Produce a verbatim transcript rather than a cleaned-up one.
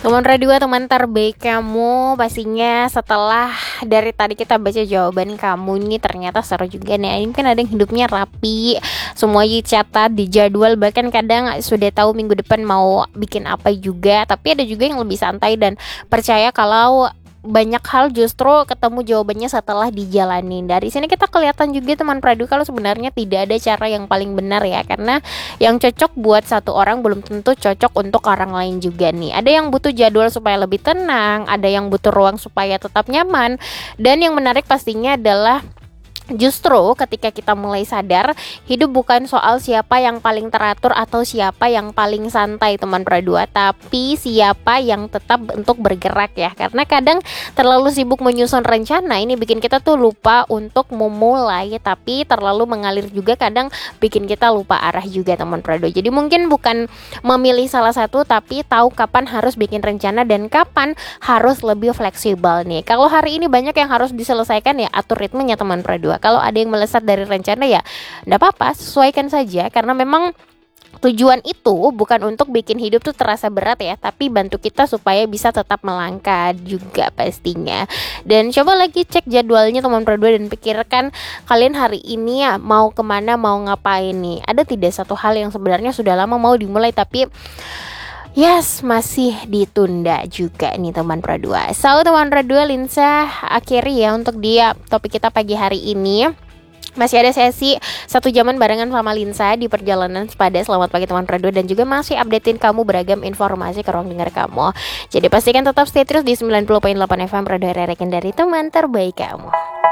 Teman radio, teman terbaik kamu. Pastinya setelah dari tadi kita baca jawaban kamu ini ternyata seru juga nih. Ini kan ada yang hidupnya rapi, semua dicatat, dijadwal, bahkan kadang sudah tahu minggu depan mau bikin apa juga. Tapi ada juga yang lebih santai dan percaya kalau banyak hal justru ketemu jawabannya setelah dijalanin. Dari sini kita kelihatan juga teman Pradu kalau sebenarnya tidak ada cara yang paling benar ya, karena yang cocok buat satu orang belum tentu cocok untuk orang lain juga nih. Ada yang butuh jadwal supaya lebih tenang, ada yang butuh ruang supaya tetap nyaman, dan yang menarik pastinya adalah justru ketika kita mulai sadar, hidup bukan soal siapa yang paling teratur atau siapa yang paling santai teman Pradua, tapi siapa yang tetap untuk bergerak ya. Karena kadang terlalu sibuk menyusun rencana ini bikin kita tuh lupa untuk memulai, tapi terlalu mengalir juga kadang bikin kita lupa arah juga teman Pradua. Jadi mungkin bukan memilih salah satu, tapi tahu kapan harus bikin rencana dan kapan harus lebih fleksibel nih. Kalau hari ini banyak yang harus diselesaikan ya atur ritmenya teman Pradua. Kalau ada yang melesat dari rencana ya enggak apa-apa, sesuaikan saja, karena memang tujuan itu bukan untuk bikin hidup tuh terasa berat ya, tapi bantu kita supaya bisa tetap melangkah juga pastinya. Dan coba lagi cek jadwalnya teman Pradua dan pikirkan kalian hari ini ya mau kemana, mau ngapain nih. Ada tidak satu hal yang sebenarnya sudah lama mau dimulai tapi yes, masih ditunda juga nih teman Pradua. So teman Pradua, Linsa akhiri ya untuk dia topik kita pagi hari ini. Masih ada sesi satu jaman barengan sama Linsa di perjalanan sepada. Selamat pagi teman Pradua, dan juga masih updatein kamu beragam informasi ke ruang dengar kamu. Jadi pastikan tetap stay terus di sembilan puluh koma delapan F M Pradua, rekan dari teman terbaik kamu.